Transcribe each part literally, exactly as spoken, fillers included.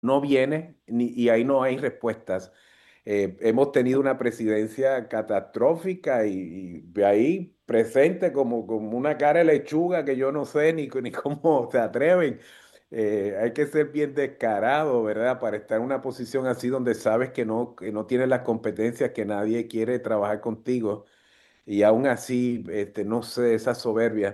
no viene ni- y ahí no hay respuestas. Eh, hemos tenido una presidencia catastrófica y, y de ahí presente como, como una cara de lechuga que yo no sé ni, ni cómo se atreven. Eh, hay que ser bien descarado, ¿verdad? Para estar en una posición así donde sabes que no, que no tienes las competencias, que nadie quiere trabajar contigo y aún así, este, no sé, esa soberbia.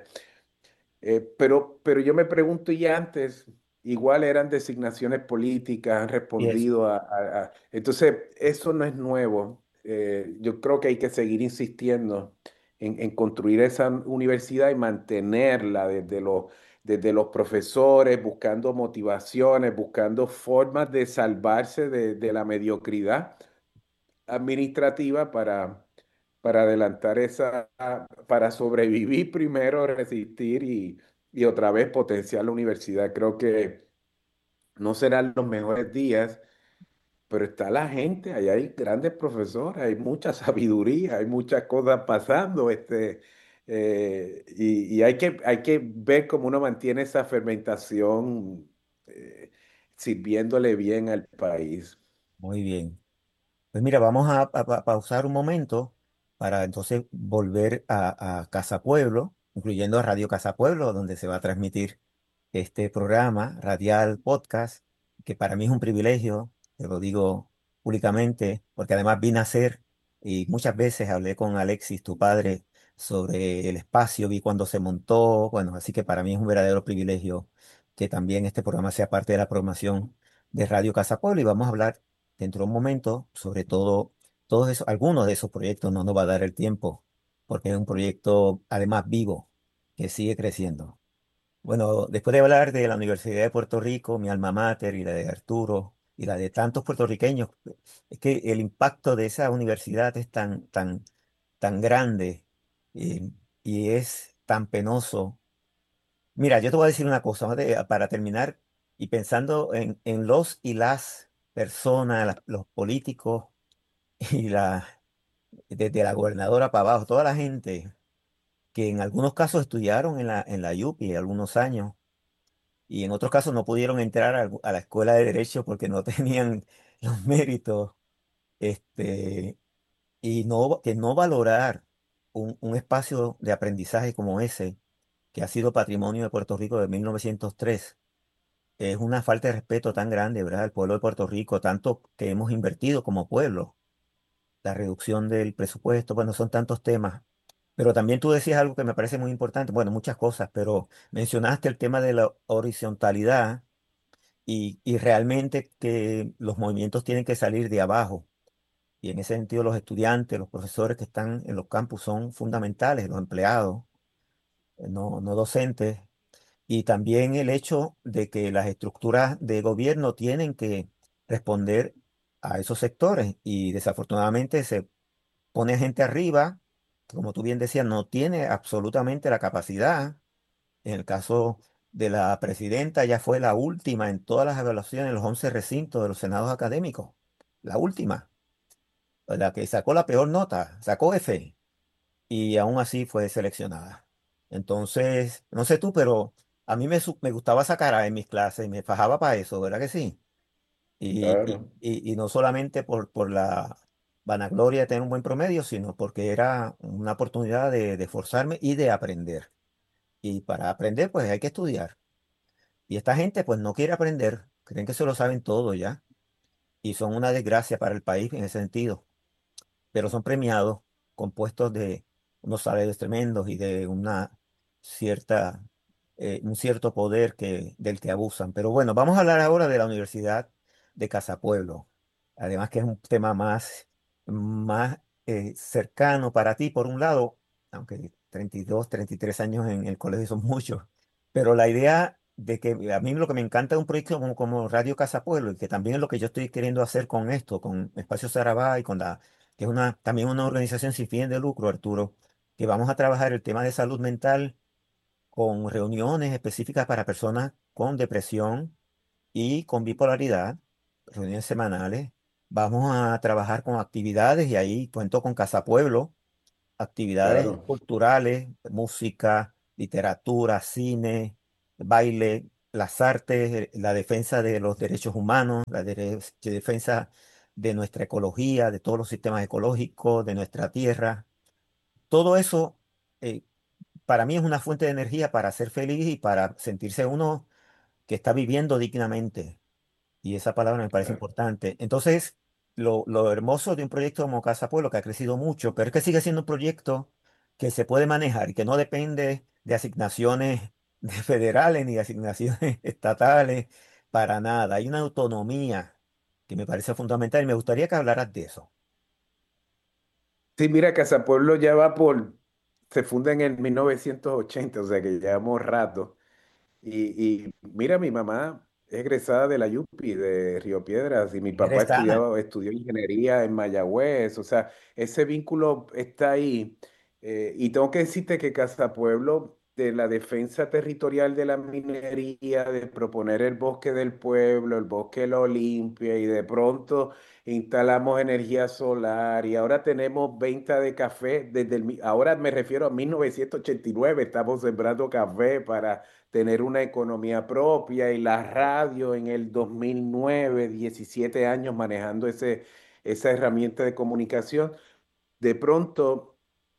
Eh, pero, pero yo me pregunto, y antes, igual eran designaciones políticas, han Y eso. respondido a... a- a- Entonces, eso no es nuevo. Eh, yo creo que hay que seguir insistiendo en, en construir esa universidad y mantenerla desde los, desde los profesores, buscando motivaciones, buscando formas de salvarse de, de la mediocridad administrativa para, para adelantar esa, para sobrevivir primero, resistir y, y otra vez potenciar la universidad. Creo que no serán los mejores días, pero está la gente, ahí hay grandes profesores, hay mucha sabiduría, hay muchas cosas pasando, este, eh, y, y hay que, hay que ver cómo uno mantiene esa fermentación eh, sirviéndole bien al país. Muy bien. Pues mira, vamos a, a- a pausar un momento para entonces volver a, a Casa Pueblo, incluyendo a Radio Casa Pueblo, donde se va a transmitir este programa radial podcast, que para mí es un privilegio, te lo digo públicamente, porque además vine a ser y muchas veces hablé con Alexis, tu padre, sobre el espacio, vi cuando se montó, bueno, así que para mí es un verdadero privilegio que también este programa sea parte de la programación de Radio Casa Pueblo y vamos a hablar dentro de un momento sobre todo, todos esos, algunos de esos proyectos no nos va a dar el tiempo, porque es un proyecto además vivo, que sigue creciendo. Bueno, después de hablar de la Universidad de Puerto Rico, mi alma mater y la de Arturo y la de tantos puertorriqueños, es que el impacto de esa universidad es tan, tan, tan grande eh, y es tan penoso. Mira, yo te voy a decir una cosa de- para terminar y pensando en, en los y las personas, la- los políticos y la, desde la gobernadora para abajo, toda la gente que en algunos casos estudiaron en la, en la YUPI algunos años y en otros casos no pudieron entrar a, a la escuela de derecho porque no tenían los méritos, este, y no, que no valorar un, un espacio de aprendizaje como ese, que ha sido patrimonio de Puerto Rico de mil novecientos tres. Es una falta de respeto tan grande, ¿verdad? El pueblo de Puerto Rico, tanto que hemos invertido como pueblo, la reducción del presupuesto, bueno, son tantos temas. Pero también tú decías algo que me parece muy importante, bueno, muchas cosas, pero mencionaste el tema de la horizontalidad y, y realmente que los movimientos tienen que salir de abajo. Y en ese sentido los estudiantes, los profesores que están en los campus son fundamentales, los empleados, eh, no, no docentes. Y también el hecho de que las estructuras de gobierno tienen que responder a esos sectores. Y desafortunadamente se pone gente arriba, que, como tú bien decías, no tiene absolutamente la capacidad. En el caso de la presidenta, ella fue la última en todas las evaluaciones, en los once recintos de los senados académicos. La última, la que sacó la peor nota, sacó F y aún así fue seleccionada. Entonces, no sé tú, pero a mí me, su- me gustaba sacar A en mis clases y me fajaba para eso, ¿verdad que sí? Y, y, Claro, y- y no solamente por, por la vanagloria de tener un buen promedio, sino porque era una oportunidad de, de esforzarme y de aprender. Y para aprender, pues hay que estudiar. Y esta gente, pues no quiere aprender, creen que se lo saben todo ya. Y son una desgracia para el país en ese sentido. Pero son premiados con puestos de unos salarios tremendos y de una cierta, eh, un cierto poder que, del que abusan. Pero bueno, vamos a hablar ahora de la Universidad de Casapueblo. Además que es un tema más, más eh, cercano para ti, por un lado, aunque treinta y dos, treinta y tres años en el colegio son muchos. Pero la idea de que a mí lo que me encanta de un proyecto como, como Radio Casapueblo, y que también es lo que yo estoy queriendo hacer con esto, con Espacio Sarabá y con la que es una, también una organización sin fines de lucro, Arturo, que vamos a trabajar el tema de salud mental con reuniones específicas para personas con depresión y con bipolaridad, reuniones semanales. Vamos a trabajar con actividades y ahí cuento con Casa Pueblo, actividades claro. culturales, música, literatura, cine, baile, las artes, eh, la defensa de los derechos humanos, la dere- defensa de nuestra ecología, de todos los sistemas ecológicos, de nuestra tierra. Todo eso eh, para mí es una fuente de energía para ser feliz y para sentirse uno que está viviendo dignamente. Y esa palabra me parece Claro. importante. Entonces, lo, lo hermoso de un proyecto como Casa Pueblo, que ha crecido mucho, pero es que sigue siendo un proyecto que se puede manejar y que no depende de asignaciones de federales ni de asignaciones estatales, para nada. Hay una autonomía que me parece fundamental y me gustaría que hablaras de eso. Sí, mira, Casa Pueblo ya va por, se funda en el mil novecientos ochenta, o sea que llevamos rato. Y, y mira, mi mamá es egresada de la YUPI de Río Piedras y mi papá Eres sana. estudiaba, estudió ingeniería en Mayagüez. O sea, ese vínculo está ahí. Eh, y tengo que decirte que Casa Pueblo, de la defensa territorial de la minería, de proponer el bosque del pueblo, el bosque lo limpia y de pronto instalamos energía solar y ahora tenemos venta de café desde el, mi- ahora me refiero a mil novecientos ochenta y nueve, estamos sembrando café para tener una economía propia y la radio en el dos mil nueve, diecisiete años manejando ese, esa herramienta de comunicación, de pronto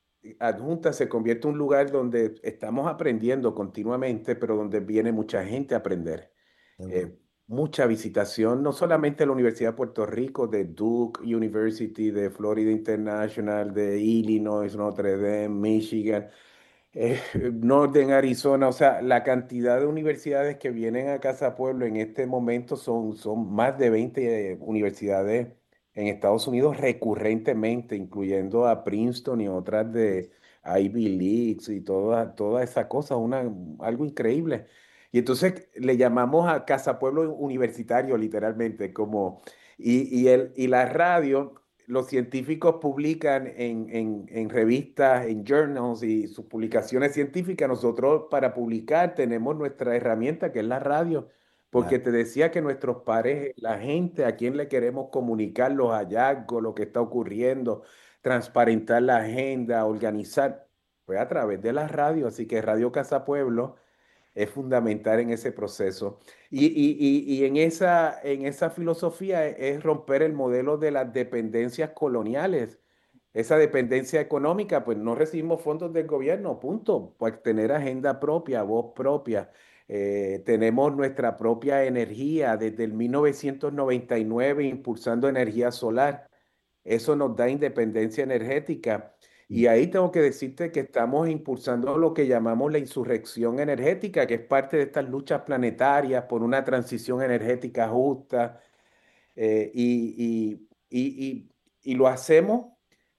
Adjunta se convierte en un lugar donde estamos aprendiendo continuamente, pero donde viene mucha gente a aprender. Seguro. Eh, mucha visitación, no solamente la Universidad de Puerto Rico, de Duke University, de Florida International, de Illinois, Notre Dame, Michigan, eh, Northern Arizona, o sea, la cantidad de universidades que vienen a Casa Pueblo en este momento son, son más de veinte eh, universidades en Estados Unidos recurrentemente, incluyendo a Princeton y otras de Ivy Leagues y toda, toda esa cosa, una, algo increíble. Y entonces le llamamos a Casa Pueblo Universitario, literalmente, como, y, y, el, y la radio los científicos publican en, en, en revistas, en journals y sus publicaciones científicas. Nosotros para publicar tenemos nuestra herramienta que es la radio, porque Claro. te decía que nuestros pares, la gente a quien le queremos comunicar los hallazgos, lo que está ocurriendo, transparentar la agenda, organizar, pues a través de la radio. Así que Radio Casa Pueblo es fundamental en ese proceso. Y, y- y- y en esa, en esa filosofía es, es romper el modelo de las dependencias coloniales. Esa dependencia económica, pues no recibimos fondos del gobierno, punto. Pues tener agenda propia, voz propia. Eh, tenemos nuestra propia energía desde el mil novecientos noventa y nueve impulsando energía solar. Eso nos da independencia energética. Y ahí tengo que decirte que estamos impulsando lo que llamamos la insurrección energética, que es parte de estas luchas planetarias por una transición energética justa. eh, y, y, y, y, y lo hacemos,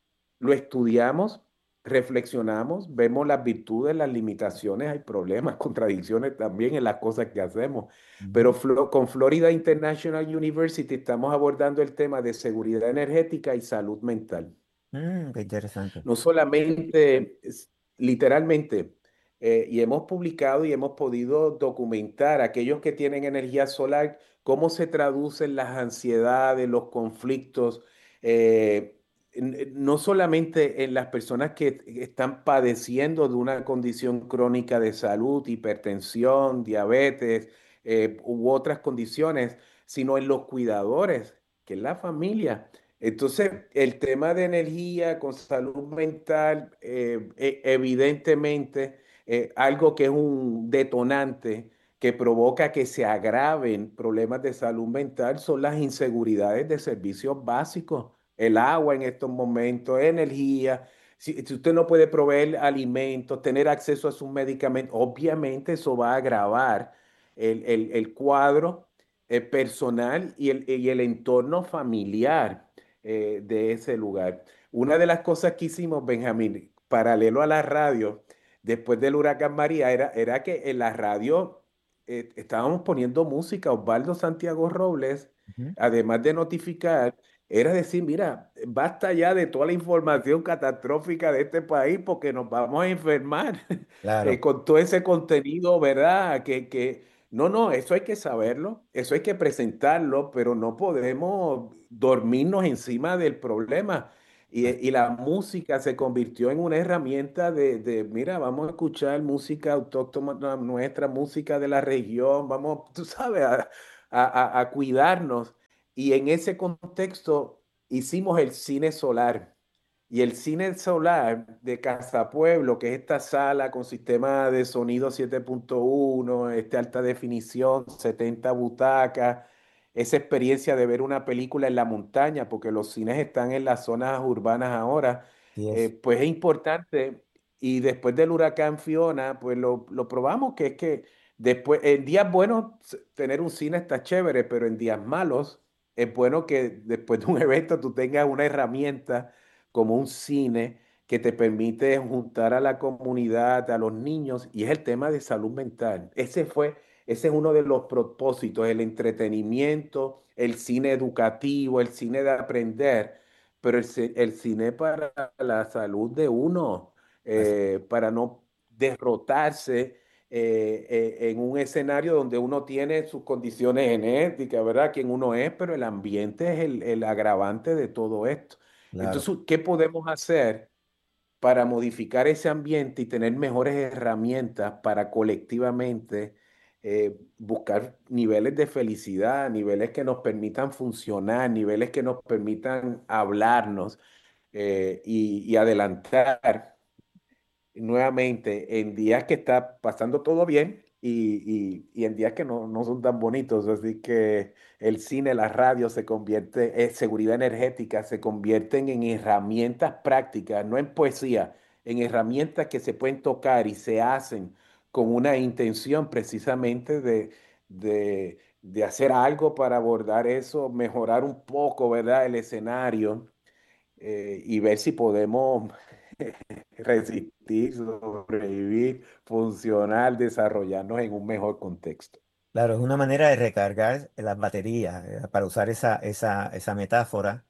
lo estudiamos, reflexionamos, vemos las virtudes, las limitaciones, hay problemas, contradicciones también en las cosas que hacemos. Ujú. Pero Flo- con Florida International University estamos abordando el tema de seguridad energética y salud mental. Mm, qué interesante. No solamente, es- literalmente, eh, y hemos publicado y hemos podido documentar aquellos que tienen energía solar, cómo se traducen las ansiedades, los conflictos, eh, n- no solamente en las personas que están padeciendo de una condición crónica de salud, hipertensión, diabetes, eh, u otras condiciones, sino en los cuidadores, que es la familia. Entonces, el tema de energía con salud mental, eh, e- evidentemente, eh, algo que es un detonante que provoca que se agraven problemas de salud mental son las inseguridades de servicios básicos, el agua en estos momentos, energía. Si, si usted no puede proveer alimentos, tener acceso a sus medicamentos, obviamente eso va a agravar el, el- el cuadro eh, personal y el, y el entorno familiar eh, de ese lugar. Una de las cosas que hicimos, Benjamín, paralelo a la radio, después del huracán María, era, era que en la radio eh, estábamos poniendo música. Osvaldo Santiago Robles, Ujú. además de notificar, era decir, mira, basta ya de toda la información catastrófica de este país porque nos vamos a enfermar eh, Claro. con todo ese contenido, ¿verdad? Que, que no, no, eso hay que saberlo, eso hay que presentarlo, pero no podemos dormirnos encima del problema. Y, y la música se convirtió en una herramienta de, de, mira, vamos a escuchar música autóctona nuestra, música de la región, vamos, tú sabes, a, a, a- a cuidarnos. Y en ese contexto hicimos el cine solar. Y el cine solar de Casa Pueblo, que es esta sala con sistema de sonido siete punto uno, este alta definición, setenta butacas, esa experiencia de ver una película en la montaña, porque los cines están en las zonas urbanas ahora, Y eh, es, pues es importante. Y después del huracán Fiona, pues lo, lo probamos, que es que después, en días buenos, s- tener un cine está chévere, pero en días malos, es bueno que después de un evento tú tengas una herramienta como un cine que te permite juntar a la comunidad, a los niños, y es el tema de salud mental. Ese fue, ese es uno de los propósitos, el entretenimiento, el cine educativo, el cine de aprender, pero el, ci- el cine para la salud de uno, así, eh, para no derrotarse eh, eh, en un escenario donde uno tiene sus condiciones genéticas, ¿verdad? Quién uno es, pero el ambiente es el, el agravante de todo esto. claro. Entonces, ¿qué podemos hacer para modificar ese ambiente y tener mejores herramientas para colectivamente eh, buscar niveles de felicidad, niveles que nos permitan funcionar, niveles que nos permitan hablarnos eh, y, y adelantar nuevamente en días que está pasando todo bien y, y- y en días que no, no son tan bonitos? Así que el cine, la radio se convierte, eh, seguridad energética, se convierten en herramientas prácticas, no en poesía, en herramientas que se pueden tocar y se hacen con una intención precisamente de, de, de hacer algo para abordar eso, mejorar un poco, ¿verdad? El escenario eh, y ver si podemos resistir, sobrevivir, funcionar, desarrollarnos en un mejor contexto. Claro, es una manera de recargar las baterías, eh, para usar esa, esa, esa metáfora.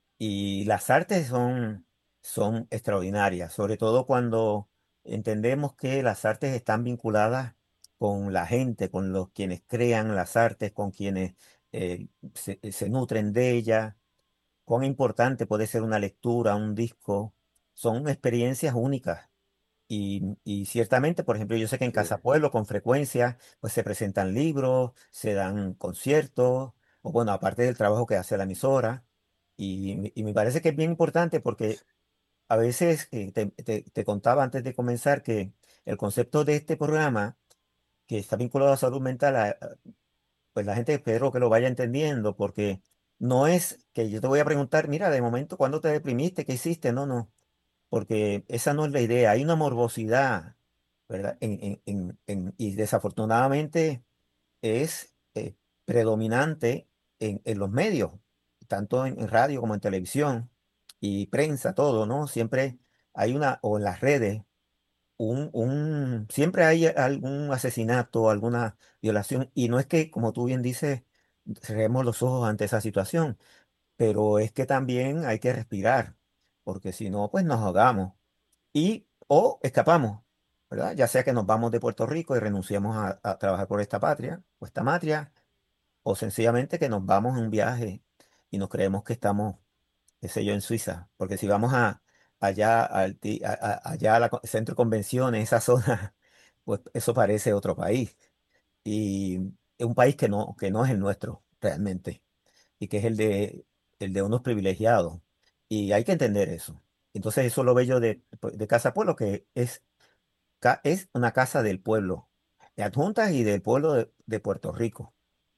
Y las artes son, son extraordinarias, sobre todo cuando entendemos que las artes están vinculadas con la gente, con los quienes crean las artes, con quienes eh, se, se nutren de ellas. Cuán importante puede ser una lectura, un disco. Son experiencias únicas. Y, y ciertamente, por ejemplo, yo sé que en Sí, Casa Pueblo con frecuencia pues se presentan libros, se dan conciertos, o bueno, aparte del trabajo que hace la emisora. Y, me- y me parece que es bien importante porque a veces, eh, te, te- te contaba antes de comenzar que el concepto de este programa, que está vinculado a salud mental, a- a- pues la gente espero que lo vaya entendiendo, porque no es que yo te voy a preguntar, mira, de momento, ¿cuándo te deprimiste? ¿Qué hiciste? No, no, porque esa no es la idea. Hay una morbosidad, ¿verdad? En, en- en- en- y desafortunadamente es eh, predominante en, en los medios, tanto en, en radio como en televisión y prensa, todo, ¿no? Siempre hay una, o en las redes, un, un, siempre hay algún asesinato, alguna violación, y no es que, como tú bien dices, cerremos los ojos ante esa situación, pero es que también hay que respirar, porque si no, pues nos ahogamos y o escapamos, ¿verdad? Ya sea que nos vamos de Puerto Rico y renunciamos a, a trabajar por esta patria o esta matria, o sencillamente que nos vamos en un viaje y nos creemos que estamos, qué sé yo, en Suiza, porque si vamos a allá al ti- a- a- allá al centro de convenciones, esa zona, pues eso parece otro país y es un país que no, que no es el nuestro realmente y que es el de, el de unos privilegiados. Y hay que entender eso. Entonces eso lo veo de, de Casa Pueblo, que es, ca- es una casa del pueblo, de adjuntas y del pueblo de, de Puerto Rico.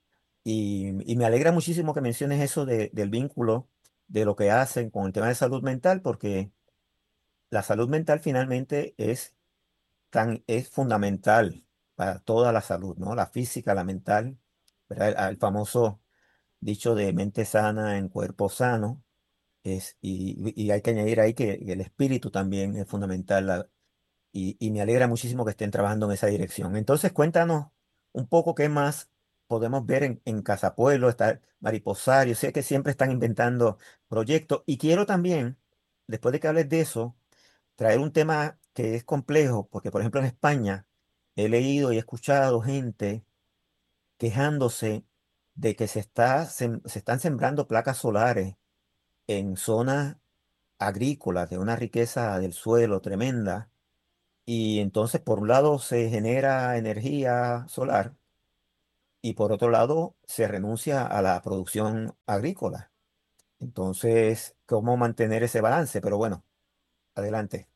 Y, y me alegra muchísimo que menciones eso de- del vínculo de lo que hacen con el tema de salud mental, porque la salud mental finalmente es, tan, es fundamental para toda la salud, ¿no? La física, la mental, ¿verdad? El, el famoso dicho de mente sana en cuerpo sano. Es, y, y hay que añadir ahí que el espíritu también es fundamental, la- y, y me alegra muchísimo que estén trabajando en esa dirección. Entonces, cuéntanos un poco qué más podemos ver en, en Casa Pueblo, está Mariposario, sé que siempre están inventando proyectos y quiero también, después de que hables de eso, traer un tema que es complejo, porque por ejemplo en España he leído y he escuchado gente quejándose de que se está, sem- se están sembrando placas solares en zonas agrícolas, de una riqueza del suelo tremenda. Y entonces, por un lado, se genera energía solar y por otro lado, se renuncia a la producción agrícola. Entonces, ¿cómo mantener ese balance? Pero bueno, adelante.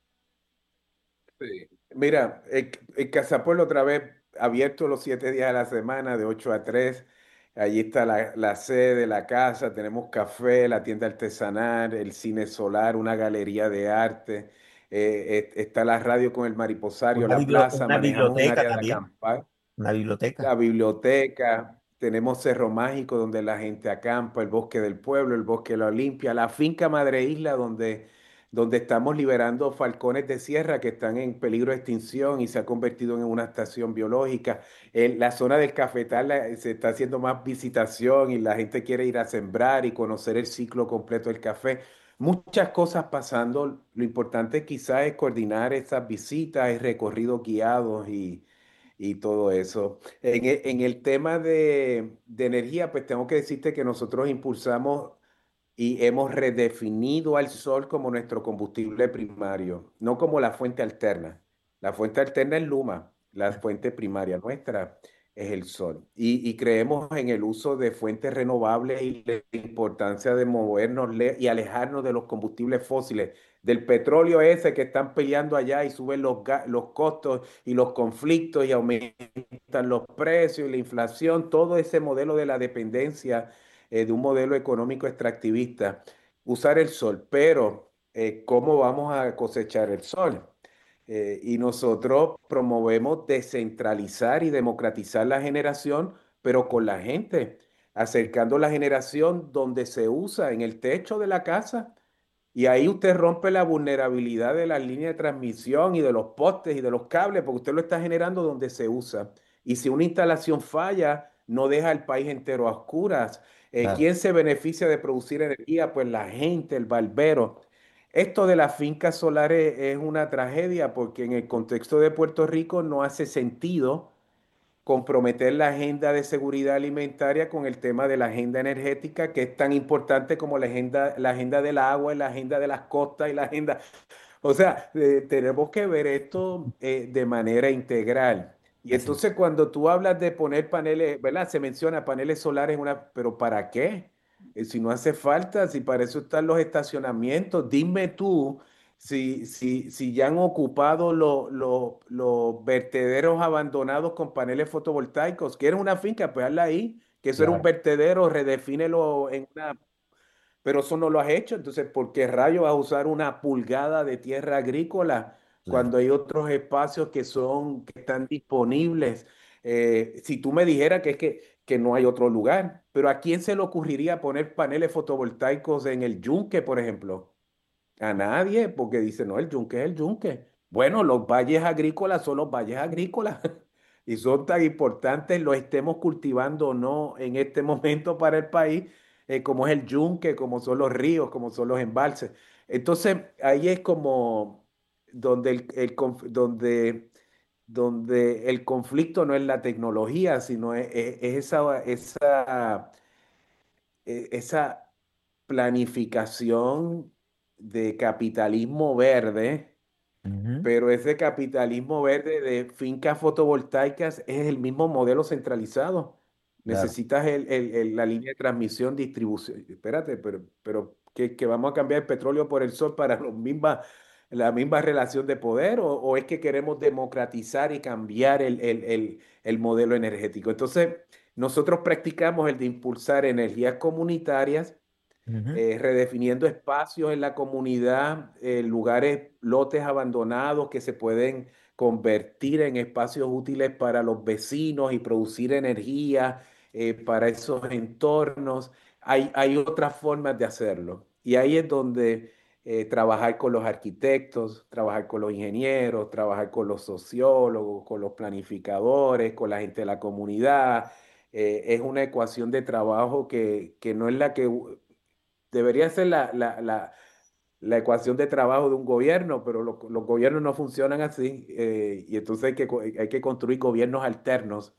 Sí. Mira, el, el Casapueblo otra vez abierto los siete días de la semana, de ocho a tres. Allí está la, la sede, la casa, tenemos café, la tienda artesanal, el cine solar, una galería de arte. Eh, eh, está la radio con el mariposario, Una, la bibli- plaza, una manejamos un biblioteca área de también, acampar. una biblioteca. La biblioteca, tenemos Cerro Mágico donde la gente acampa, el Bosque del Pueblo, el Bosque de la Olimpia, la finca Madre Isla donde, donde estamos liberando falcones de sierra que están en peligro de extinción y se ha convertido en una estación biológica. En la zona del Cafetal la- se está haciendo más visitación y la gente quiere ir a sembrar y conocer el ciclo completo del café. Muchas cosas pasando. Lo importante quizás es coordinar esas visitas y recorridos guiados y y todo eso. En e- en el tema de, de energía, pues tengo que decirte que nosotros impulsamos y hemos redefinido al sol como nuestro combustible primario, no como la fuente alterna. La fuente alterna es Luma, la fuente primaria nuestra es el sol. Y, y creemos en el uso de fuentes renovables y la importancia de movernos le- y alejarnos de los combustibles fósiles, del petróleo ese que están peleando allá y suben los, ga- los costos y los conflictos y aumentan los precios y la inflación, todo ese modelo de la dependencia eh, de un modelo económico extractivista, usar el sol, pero eh, ¿cómo vamos a cosechar el sol? Eh, y nosotros promovemos descentralizar y democratizar la generación, pero con la gente, acercando la generación donde se usa en el techo de la casa y ahí usted rompe la vulnerabilidad de las líneas de transmisión y de los postes y de los cables, porque usted lo está generando donde se usa. Y si una instalación falla, no deja el país entero a oscuras. Eh, Claro. ¿quién se beneficia de producir energía? Pues la gente, el barbero. Esto de las fincas solares es una tragedia porque en el contexto de Puerto Rico no hace sentido comprometer la agenda de seguridad alimentaria con el tema de la agenda energética, que es tan importante como la agenda, la agenda del agua, y la agenda de las costas y la agenda. O sea, eh, tenemos que ver esto eh, de manera integral. Y Así es. entonces cuando tú hablas de poner paneles, ¿verdad? Se menciona paneles solares en una, pero ¿para qué? Eh, si no hace falta, si para eso están los estacionamientos, dime tú si, si, si ya han ocupado lo- lo- los vertederos abandonados con paneles fotovoltaicos. ¿Quieres una finca? Pues hazla ahí, que eso era un Claro, vertedero, redefínelo en una, pero eso no lo has hecho. Entonces, ¿por qué rayo vas a usar una pulgada de tierra agrícola claro. cuando hay otros espacios que son, que están disponibles? Eh, si tú me dijeras que es que, que no hay otro lugar, pero ¿a quién se le ocurriría poner paneles fotovoltaicos en el yunque, por ejemplo? A nadie, porque dice, no, el yunque es el yunque. Bueno, los valles agrícolas son los valles agrícolas y son tan importantes, lo estemos cultivando o no en este momento para el país, eh, como es el yunque, como son los ríos, como son los embalses. Entonces, ahí es como donde el, el conf- donde, donde el conflicto no es la tecnología, sino es, es- es esa, esa, eh, esa planificación de capitalismo verde, Ujú. pero ese capitalismo verde de fincas fotovoltaicas es el mismo modelo centralizado. Claro. Necesitas el- el- el- la línea de transmisión, distribución. Espérate, pero, pero ¿que, que vamos a cambiar el petróleo por el sol para los mismas, la misma relación de poder? ¿O, o es que queremos democratizar y cambiar el, el el- el modelo energético? Entonces, nosotros practicamos el de impulsar energías comunitarias, Ujú. eh, redefiniendo espacios en la comunidad, eh, lugares, lotes abandonados que se pueden convertir en espacios útiles para los vecinos y producir energía eh, para esos entornos. Hay, hay otras formas de hacerlo. Y ahí es donde eh, trabajar con los arquitectos, trabajar con los ingenieros, trabajar con los sociólogos, con los planificadores, con la gente de la comunidad. Eh, es una ecuación de trabajo que, que no es la que debería ser la, la, la, la ecuación de trabajo de un gobierno, pero lo- los gobiernos no funcionan así, eh, y entonces hay que, co- hay que construir gobiernos alternos.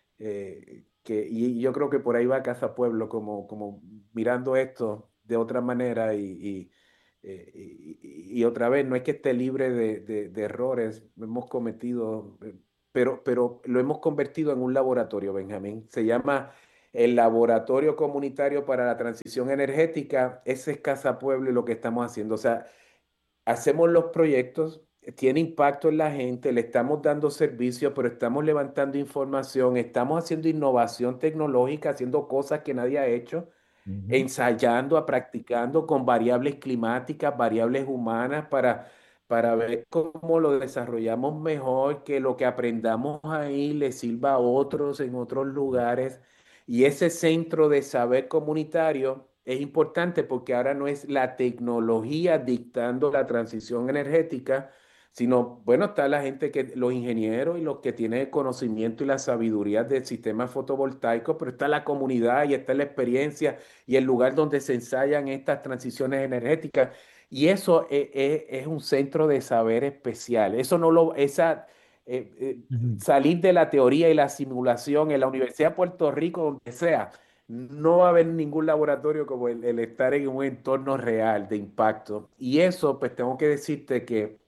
eh, que, y yo creo que por ahí va Casa Pueblo, como, como mirando esto de otra manera y, Eh, y, y otra vez, no es que esté libre de, de- de errores, hemos cometido, eh, pero, pero lo hemos convertido en un laboratorio, Benjamín. Se llama el Laboratorio Comunitario para la Transición Energética. Ese es Casa Pueblo y lo que estamos haciendo. O sea, hacemos los proyectos, tiene impacto en la gente, le estamos dando servicios, pero estamos levantando información, estamos haciendo innovación tecnológica, haciendo cosas que nadie ha hecho, Ujú, ensayando, a practicando con variables climáticas, variables humanas para, para ver cómo lo desarrollamos mejor, que lo que aprendamos ahí le sirva a otros en otros lugares. Y ese centro de saber comunitario es importante porque ahora no es la tecnología dictando la transición energética, sino, bueno, está la gente que, los ingenieros y los que tienen el conocimiento y la sabiduría del sistema fotovoltaico, pero está la comunidad y está la experiencia y el lugar donde se ensayan estas transiciones energéticas. Y eso es, es- es un centro de saber especial. Eso no lo, esa, eh, eh, ujú. salir de la teoría y la simulación en la Universidad de Puerto Rico, donde sea, no va a haber ningún laboratorio como el, el estar en un entorno real de impacto. Y eso, pues tengo que decirte que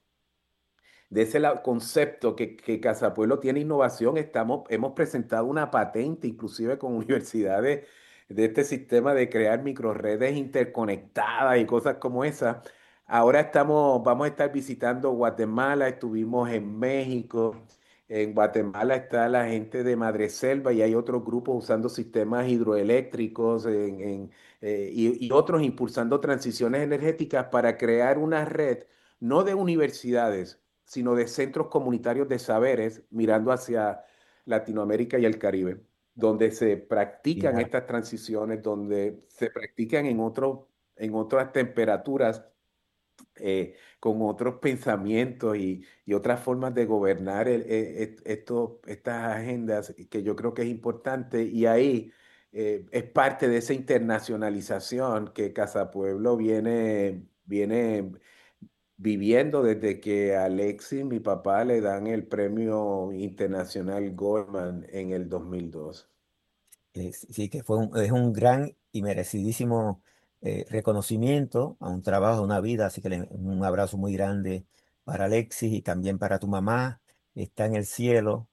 de ese la- concepto que, que Casa Pueblo tiene innovación, estamos, hemos presentado una patente inclusive con universidades de este sistema de crear microredes interconectadas y cosas como esas. Ahora estamos, vamos a estar visitando Guatemala, estuvimos en México. En Guatemala está la gente de Madreselva y hay otros grupos usando sistemas hidroeléctricos en- en, eh, y, y otros impulsando transiciones energéticas para crear una red, no de universidades, sino de centros comunitarios de saberes mirando hacia Latinoamérica y el Caribe, donde se practican Ya. estas transiciones, donde se practican en otros, en otras temperaturas, eh, con otros pensamientos y, y otras formas de gobernar el- eh, est- esto- estas agendas que yo creo que es importante. Y ahí eh, es parte de esa internacionalización que Casa Pueblo viene, viene viviendo desde que a Alexis, mi papá, le dan el premio internacional Goldman en el dos mil dos. Eh, sí, sí, que fue un, es un gran y merecidísimo eh, reconocimiento a un trabajo, a una vida, así que le- un abrazo muy grande para Alexis y también para tu mamá, está en el cielo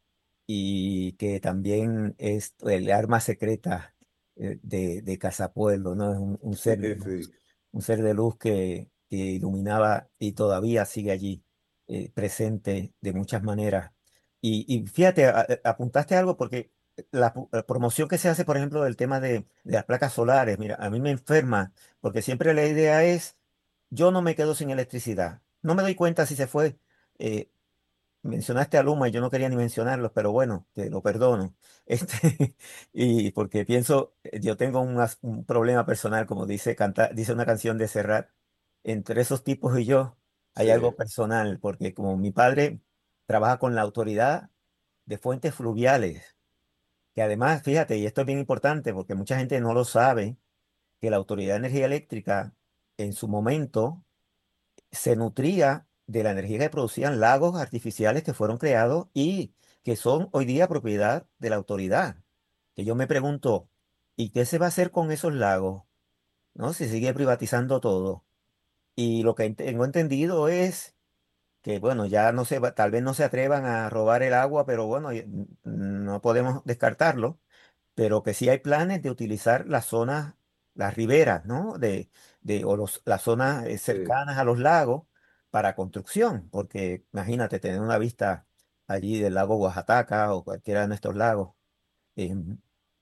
y que también es el arma secreta eh, de, de Casapueblo, ¿no? Es un, un ser de luz, Sí, un ser de luz que, que iluminaba y todavía sigue allí, eh, presente de muchas maneras. Y, y fíjate, a- a- apuntaste algo porque la, pu- la promoción que se hace, por ejemplo, del tema de, de las placas solares, mira, a mí me enferma, porque siempre la idea es, yo no me quedo sin electricidad. No me doy cuenta si se fue. eh, Mencionaste a Luma y yo no quería ni mencionarlo, pero bueno, te lo perdono. Este, y porque pienso, eh, yo tengo un, as- un problema personal, como dice, canta, dice una canción de Serrat, entre esos tipos y yo hay algo sí, personal, porque como mi padre trabaja con la autoridad de fuentes fluviales, que además, fíjate, y esto es bien importante porque mucha gente no lo sabe, que la Autoridad de Energía Eléctrica en su momento se nutría de la energía que producían lagos artificiales que fueron creados y que son hoy día propiedad de la autoridad. Que yo me pregunto, ¿y qué se va a hacer con esos lagos? ¿No? Si sigue privatizando todo. Y lo que ent- tengo entendido es que, bueno, ya no se va- tal vez no se atrevan a robar el agua, pero bueno, y- n- no podemos descartarlo, pero que sí hay planes de utilizar las zonas, las riberas, ¿no? De, de, o los, las zonas eh, sí. cercanas a los lagos para construcción, porque imagínate tener una vista allí del lago Oaxaca o cualquiera de nuestros lagos. em,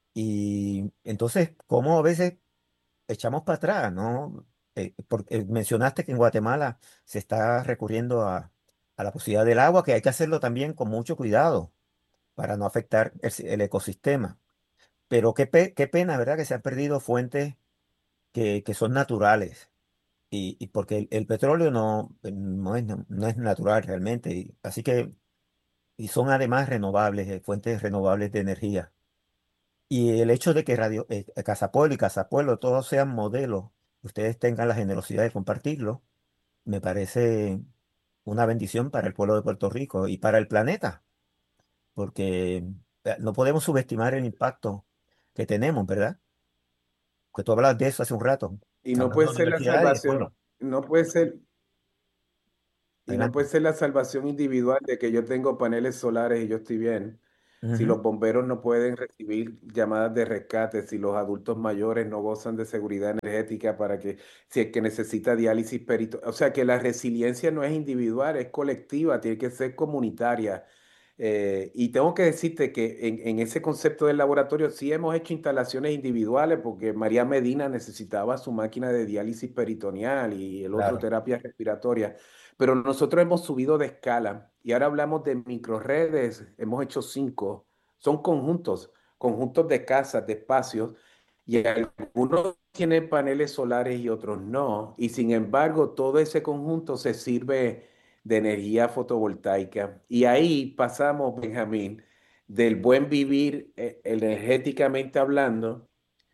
y entonces, ¿cómo a veces echamos para atrás, ¿no? Eh, porque mencionaste que en Guatemala se está recurriendo a, a la posibilidad del agua, que hay que hacerlo también con mucho cuidado para no afectar el si- el ecosistema. Pero qué, pe- qué pena, ¿verdad? Que se han perdido fuentes que, que son naturales. Y, y porque el, el petróleo no, eh, no es, no es natural realmente. Y así que, y son además renovables, eh, fuentes renovables de energía. Y el hecho de que Radio, eh, Casapueblo y Casapueblo todos sean modelos, ustedes tengan la generosidad de compartirlo, me parece una bendición para el pueblo de Puerto Rico y para el planeta, porque eh, no podemos subestimar el impacto que tenemos, ¿verdad? Que tú hablabas de eso hace un rato, Y no puede hablando de ser la universidades y de salvación, pueblo. no puede ser, y no puede Adelante. ser la salvación individual de que yo tengo paneles solares y yo estoy bien. Si Ujú. los bomberos no pueden recibir llamadas de rescate, si los adultos mayores no gozan de seguridad energética para que, si es que necesita diálisis perito, o sea que la resiliencia no es individual, es colectiva, tiene que ser comunitaria. Eh, y tengo que decirte que en, en ese concepto del laboratorio sí hemos hecho instalaciones individuales porque María Medina necesitaba su máquina de diálisis peritoneal y el otro Claro, terapia respiratoria, pero nosotros hemos subido de escala y ahora hablamos de microredes, hemos hecho cinco, son conjuntos, conjuntos de casas, de espacios, y algunos tienen paneles solares y otros no, y sin embargo todo ese conjunto se sirve de energía fotovoltaica. Y ahí pasamos, Benjamín, del buen vivir eh, energéticamente hablando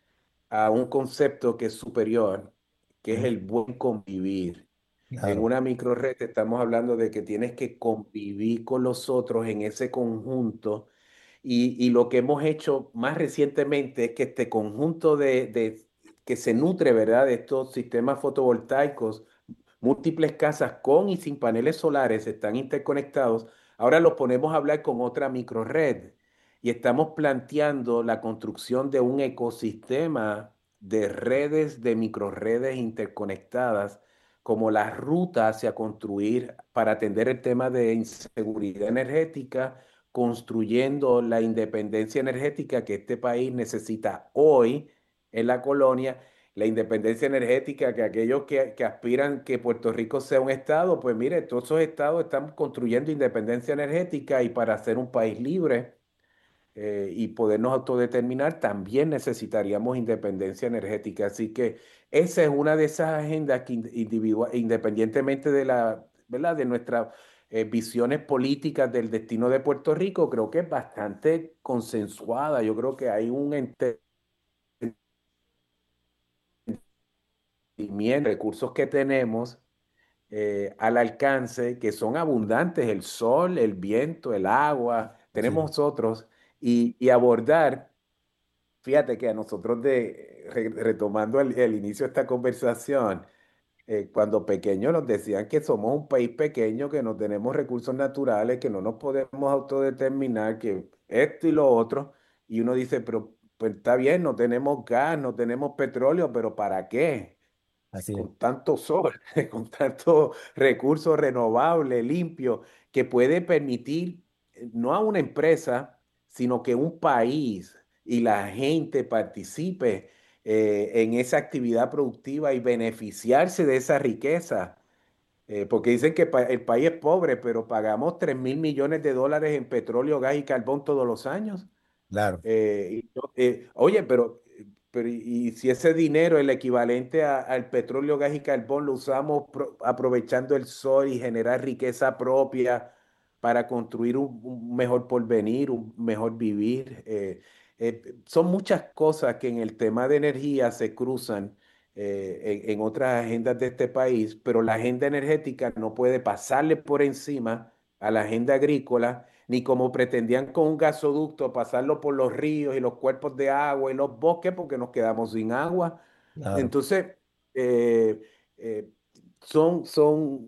a un concepto que es superior, que es ujú, el buen convivir. En claro, una microred estamos hablando de que tienes que convivir con los otros en ese conjunto y, y lo que hemos hecho más recientemente es que este conjunto de, de- que se nutre, ¿verdad?, de estos sistemas fotovoltaicos, múltiples casas con y sin paneles solares están interconectados. Ahora los ponemos a hablar con otra microred y estamos planteando la construcción de un ecosistema de redes, de microredes interconectadas, como la ruta hacia construir para atender el tema de inseguridad energética, construyendo la independencia energética que este país necesita hoy en la colonia, la independencia energética, que aquellos que, que aspiran que Puerto Rico sea un estado, pues mire, todos esos estados están construyendo independencia energética y para ser un país libre eh, y podernos autodeterminar, también necesitaríamos independencia energética. Así que esa es una de esas agendas que ind- individua- independientemente de la, ¿verdad?, de nuestras eh, visiones políticas del destino de Puerto Rico, creo que es bastante consensuada. Yo creo que hay un entendimiento de recursos que tenemos eh, al alcance, que son abundantes, el sol, el viento, el agua, sí, tenemos otros, y, y abordar. Fíjate que a nosotros de, re- retomando el, el inicio de esta conversación, eh, cuando pequeños nos decían que somos un país pequeño, que no tenemos recursos naturales, que no nos podemos autodeterminar, que esto y lo otro, y uno dice, pero pues está bien, no tenemos gas, no tenemos petróleo, pero ¿para qué? así es, Con tanto sol, con tanto recurso renovable, limpio, que puede permitir eh, no a una empresa, sino que un país y la gente participe eh, en esa actividad productiva y beneficiarse de esa riqueza. Eh, porque dicen que pa- el país es pobre, pero pagamos tres mil millones de dólares en petróleo, gas y carbón todos los años. claro, Eh, y yo- eh, oye, pero, pero y, y si ese dinero, el equivalente a- al petróleo, gas y carbón, lo usamos pro- aprovechando el sol y generar riqueza propia para construir un, un mejor porvenir, un mejor vivir. eh, eh, son muchas cosas que en el tema de energía se cruzan eh, en, en otras agendas de este país, pero la agenda energética no puede pasarle por encima a la agenda agrícola ni como pretendían con un gasoducto pasarlo por los ríos y los cuerpos de agua y los bosques porque nos quedamos sin agua. claro, Entonces, eh, eh, son, son,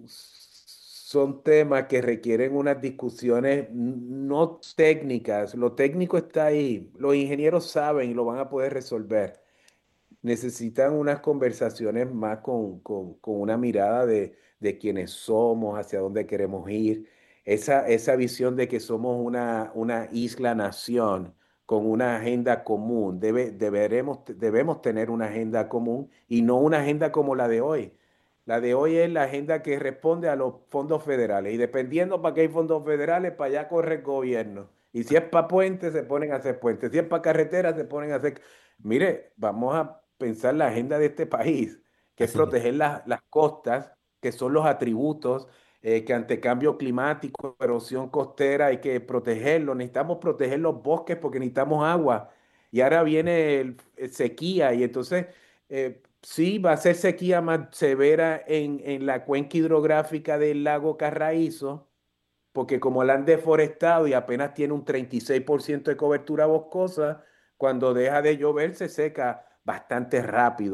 son temas que requieren unas discusiones no técnicas. Lo técnico está ahí, los ingenieros saben y lo van a poder resolver. Necesitan unas conversaciones más con, con- con una mirada de, de quiénes somos, hacia dónde queremos ir, esa, esa visión de que somos una, una isla-nación con una agenda común. Debe, deberemos, debemos tener una agenda común y no una agenda como la de hoy. La de hoy es la agenda que responde a los fondos federales y dependiendo para qué hay fondos federales, para allá corre el gobierno. Y si es para puentes, se ponen a hacer puentes. Si es para carreteras, se ponen a hacer. Mire, vamos a pensar la agenda de este país, que es así es, proteger las, las costas, que son los atributos, eh, que ante cambio climático, erosión costera, hay que protegerlo. Necesitamos proteger los bosques porque necesitamos agua. Y ahora viene el, el sequía y entonces eh, sí va a ser sequía más severa en, en la cuenca hidrográfica del lago Carraízo porque como la han deforestado y apenas tiene un treinta y seis por ciento de cobertura boscosa, cuando deja de llover se seca bastante rápido.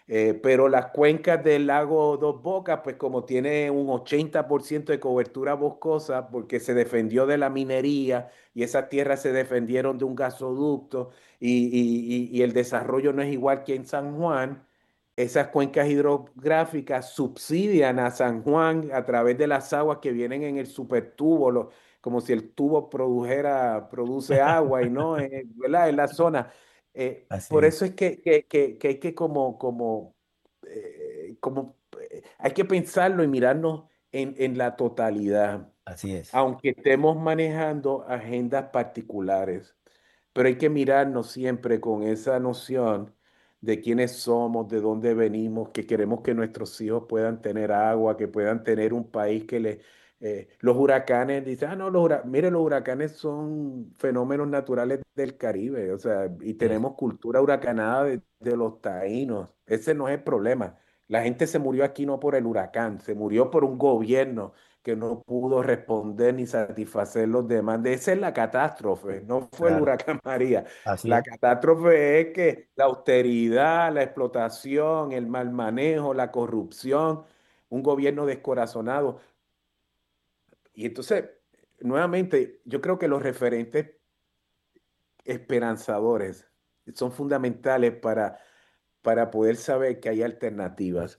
Eh, pero las cuencas del lago Dos Bocas, pues como tiene un ochenta por ciento de cobertura boscosa, porque se defendió de la minería y esas tierras se defendieron de un gasoducto y, y- y- y el desarrollo no es igual que en San Juan, esas cuencas hidrográficas subsidian a San Juan a través de las aguas que vienen en el supertubo, lo- como si el tubo produjera, produce agua y no, eh, ¿verdad? En la zona. Eh, Así por es, eso es que, que- que- que hay que como, como, eh, como, eh, hay que pensarlo y mirarnos en, en la totalidad, así es, aunque estemos manejando agendas particulares. Pero hay que mirarnos siempre con esa noción de quiénes somos, de dónde venimos, que queremos que nuestros hijos puedan tener agua, que puedan tener un país que les... eh, los huracanes, dicen, ah, no, los huracanes, mire, los huracanes son fenómenos naturales del Caribe, o sea, y así es, tenemos cultura huracanada de, de los taínos. Ese no es el problema. La gente se murió aquí no por el huracán, se murió por un gobierno que no pudo responder ni satisfacer los demandas. Esa es la catástrofe, no fue el claro, huracán María. así La es, catástrofe es que la austeridad, la explotación, el mal manejo, la corrupción, un gobierno descorazonado. Y entonces, nuevamente, yo creo que los referentes esperanzadores son fundamentales para, para poder saber que hay alternativas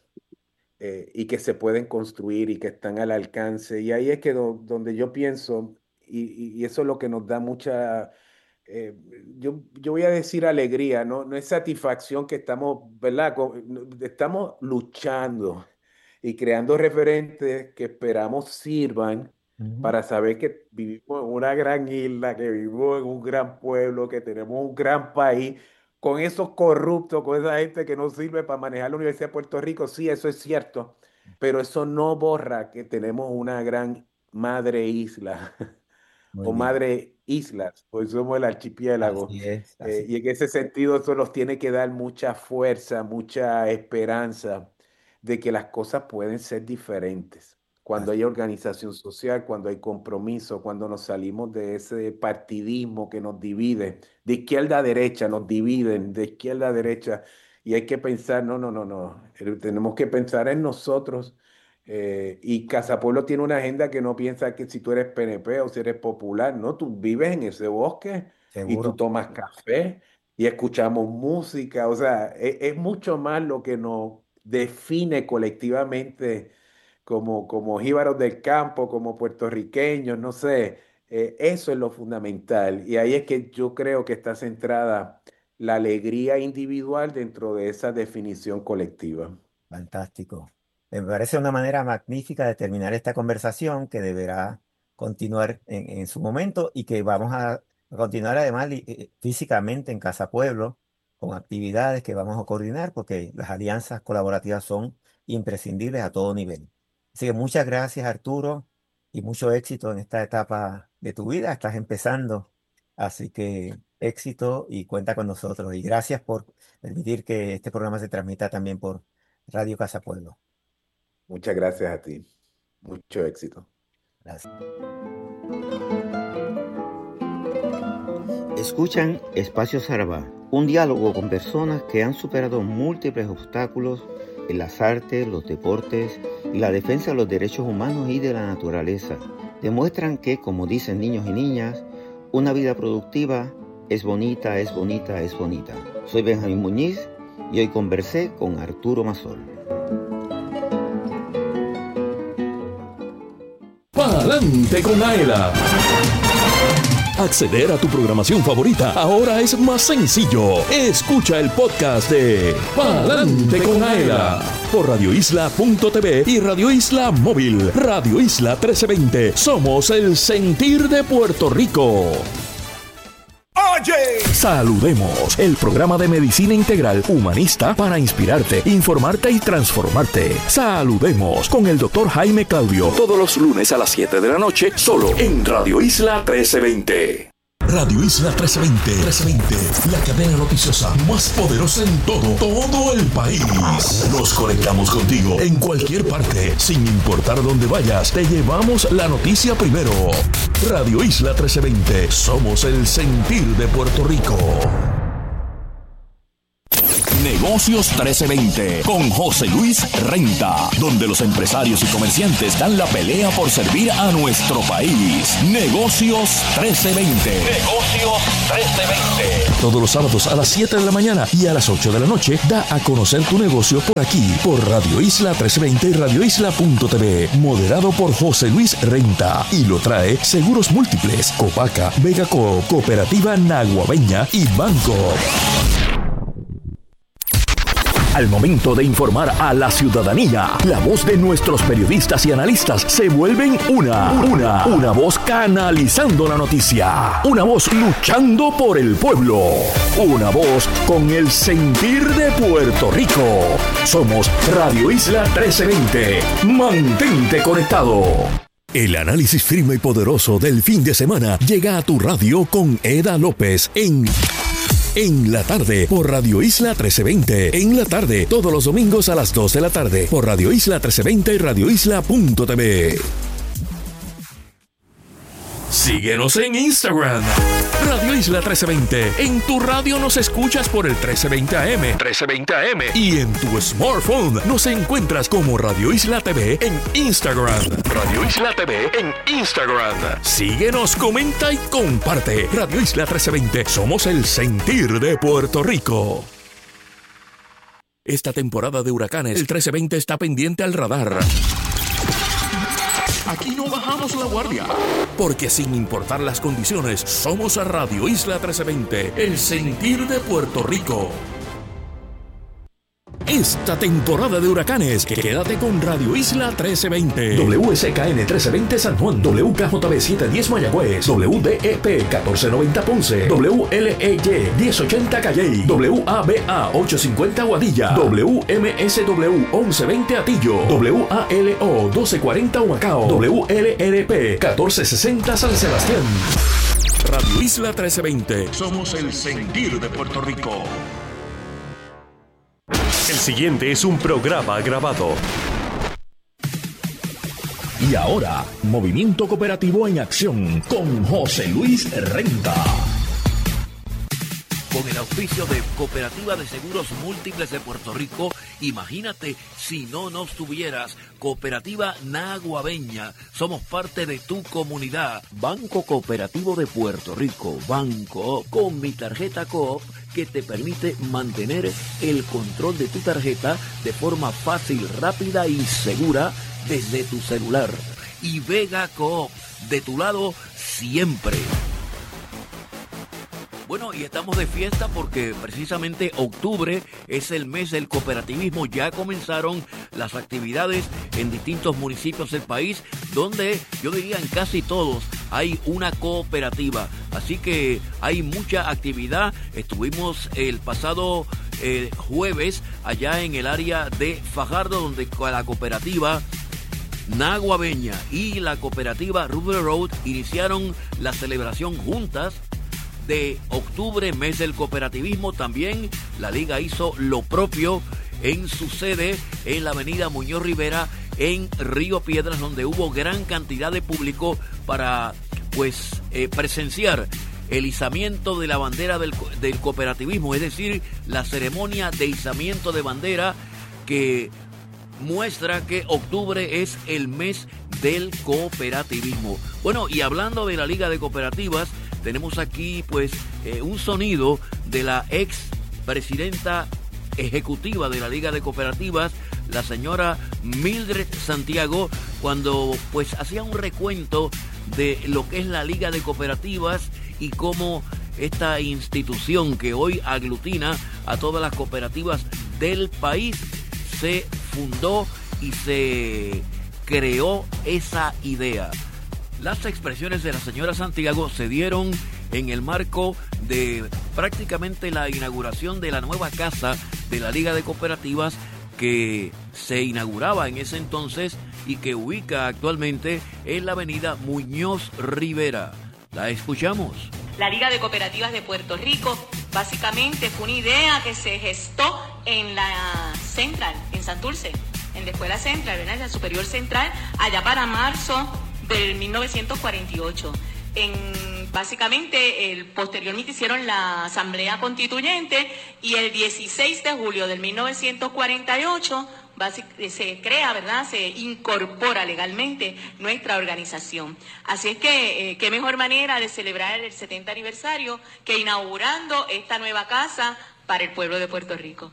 eh, y que se pueden construir y que están al alcance. Y ahí es que do- donde yo pienso, y, y- y eso es lo que nos da mucha, eh, yo, yo voy a decir alegría, ¿no? No es satisfacción que estamos, ¿verdad? Co- no- Estamos luchando y creando referentes que esperamos sirvan ujú, para saber que vivimos en una gran isla, que vivimos en un gran pueblo, que tenemos un gran país con esos corruptos, con esa gente que no sirve para manejar la Universidad de Puerto Rico, sí, eso es cierto, pero eso no borra que tenemos una gran madre isla muy o bien, madre islas, pues somos el archipiélago. así es, Eh, así, y en ese sentido eso nos tiene que dar mucha fuerza, mucha esperanza de que las cosas pueden ser diferentes. Cuando así, hay organización social, cuando hay compromiso, cuando nos salimos de ese partidismo que nos divide, de izquierda a derecha, nos dividen de izquierda a derecha, y hay que pensar, no, no, no, no, eh, tenemos que pensar en nosotros. Eh, y Casa Pueblo tiene una agenda que no piensa que si tú eres P N P o si eres popular, no, tú vives en ese bosque y tú seguro, tomas café y escuchamos música, o sea, es, es mucho más lo que nos define colectivamente como, como jíbaros del campo, como puertorriqueños, no sé, eh, eso es lo fundamental y ahí es que yo creo que está centrada la alegría individual dentro de esa definición colectiva. fantástico. Me parece una manera magnífica de terminar esta conversación que deberá continuar en, en su momento y que vamos a, a continuar además li- eh, físicamente en Casa Pueblo con actividades que vamos a coordinar porque las alianzas colaborativas son imprescindibles a todo nivel. Así que muchas gracias, Arturo, y mucho éxito en esta etapa de tu vida. Estás empezando, así que éxito y cuenta con nosotros. Y gracias por permitir que este programa se transmita también por Radio Casa Pueblo. Muchas gracias a ti. Mucho éxito. Gracias. Escuchan Espacio Sarabá, un diálogo con personas que han superado múltiples obstáculos en las artes, los deportes y la defensa de los derechos humanos y de la naturaleza. Demuestran que, como dicen niños y niñas, una vida productiva es bonita, es bonita, es bonita. Soy Benjamín Muñiz y hoy conversé con Arturo Masol. Pa'lante con Aela. Acceder a tu programación favorita ahora es más sencillo. Escucha el podcast de Pa'lante con Aela por radio isla punto t v y Radio Isla Móvil. Radio Isla trece veinte. Somos el sentir de Puerto Rico. Oye, saludemos, el programa de medicina integral humanista para inspirarte, informarte y transformarte. Saludemos con el doctor Jaime Claudio, todos los lunes a las siete de la noche, solo en Radio Isla trece veinte. Radio Isla trece veinte, trece veinte, la cadena noticiosa más poderosa en todo, todo el país. Nos conectamos contigo en cualquier parte, sin importar dónde vayas, te llevamos la noticia primero. Radio Isla trece veinte, somos el sentir de Puerto Rico. Negocios trece veinte con José Luis Renta, donde los empresarios y comerciantes dan la pelea por servir a nuestro país. Negocios trece veinte. Negocios trece veinte. Todos los sábados a las siete de la mañana y a las ocho de la noche da a conocer tu negocio por aquí, por Radio Isla trece veinte y radio isla punto t v. Moderado por José Luis Renta. Y lo trae Seguros Múltiples, Copaca, Vegaco, Cooperativa Naguabeña y Banco. Al momento de informar a la ciudadanía, la voz de nuestros periodistas y analistas se vuelven una, una, una voz canalizando la noticia, una voz luchando por el pueblo, una voz con el sentir de Puerto Rico. Somos Radio Isla trece veinte. Mantente conectado. El análisis firme y poderoso del fin de semana llega a tu radio con Eda López en... En la tarde, por Radio Isla trece veinte. En la tarde, todos los domingos a las dos de la tarde, por Radio Isla trece veinte y radio isla punto t v. Síguenos en Instagram, Radio Isla trece veinte. En tu radio nos escuchas por el trece veinte A M. trece veinte A M. Y en tu smartphone nos encuentras como Radio Isla T V en Instagram. Radio Isla T V en Instagram. Síguenos, comenta y comparte. Radio Isla trece veinte. Somos el sentir de Puerto Rico. Esta temporada de huracanes, el trece veinte está pendiente al radar. Aquí no bajamos la guardia, porque sin importar las condiciones, somos a Radio Isla trece veinte, el sentir de Puerto Rico. Esta temporada de huracanes, quédate con Radio Isla trece veinte. W S K N trece veinte San Juan, W K J B setecientos diez Mayagüez, W D E P catorce noventa Ponce, W L E Y diez ochenta Calley, W A B A ochocientos cincuenta Aguadilla, W M S W once veinte Atillo, W A L O doce cuarenta Humacao, W L R P catorce sesenta San Sebastián. Radio Isla trece veinte. Somos el sentir de Puerto Rico. El siguiente es un programa grabado. Y ahora, Movimiento Cooperativo en Acción con José Luis Renta. Con el auspicio de Cooperativa de Seguros Múltiples de Puerto Rico, imagínate si no nos tuvieras. Cooperativa Naguabeña, somos parte de tu comunidad. Banco Cooperativo de Puerto Rico, Banco, con mi tarjeta Coop, que te permite mantener el control de tu tarjeta de forma fácil, rápida y segura desde tu celular. Y Vega Coop, de tu lado siempre. Bueno, y estamos de fiesta porque precisamente octubre es el mes del cooperativismo. Ya comenzaron las actividades en distintos municipios del país, donde yo diría en casi todos hay una cooperativa. Así que hay mucha actividad. Estuvimos el pasado eh, jueves allá en el área de Fajardo, donde la cooperativa Naguabeña y la cooperativa Rubber Road iniciaron la celebración juntas de octubre, mes del cooperativismo. También la liga hizo lo propio en su sede en la avenida Muñoz Rivera en Río Piedras, donde hubo gran cantidad de público para pues eh, presenciar el izamiento de la bandera del, del cooperativismo, es decir, la ceremonia de izamiento de bandera que muestra que octubre es el mes del cooperativismo. Bueno, y hablando de la Liga de Cooperativas, tenemos aquí pues eh, un sonido de la ex presidenta ejecutiva de la Liga de Cooperativas, la señora Mildred Santiago, cuando pues hacía un recuento de lo que es la Liga de Cooperativas y cómo esta institución que hoy aglutina a todas las cooperativas del país se fundó y se creó esa idea. Las expresiones de la señora Santiago se dieron en el marco de prácticamente la inauguración de la nueva casa de la Liga de Cooperativas, que se inauguraba en ese entonces y que ubica actualmente en la avenida Muñoz Rivera. La escuchamos. La Liga de Cooperativas de Puerto Rico básicamente fue una idea que se gestó en la Central, en Santurce, en la Escuela Central, ¿verdad? En la Superior Central, allá para marzo del mil novecientos cuarenta y ocho. En Básicamente, el, posteriormente hicieron la Asamblea Constituyente y el dieciséis de julio de mil novecientos cuarenta y ocho se crea, ¿verdad? Se incorpora legalmente nuestra organización. Así es que, eh, qué mejor manera de celebrar el setenta aniversario que inaugurando esta nueva casa para el pueblo de Puerto Rico.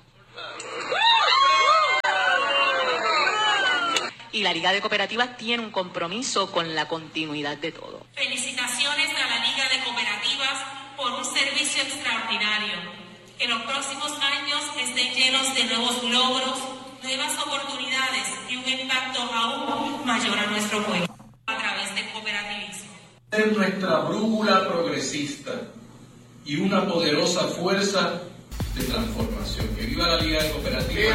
Y la Liga de Cooperativas tiene un compromiso con la continuidad de todo. Felicitaciones a la Liga de Cooperativas por un servicio extraordinario. Que los próximos años estén llenos de nuevos logros, nuevas oportunidades y un impacto aún mayor a nuestro pueblo a través del cooperativismo. Es nuestra brújula progresista y una poderosa fuerza de transformación. ¡Que viva la Liga de Cooperativas!